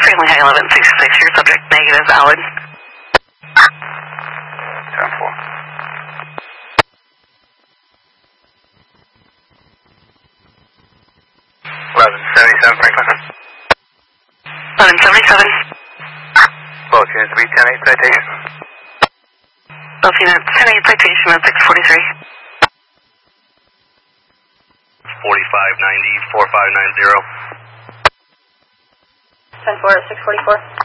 Family High 1166, your subject negative, valid. 10-4. 1177 Franklin. 1177. Both units to be 10-8 citation. Both units, 10-8 citation at 643. 4590, 4590. 10-4 at 644.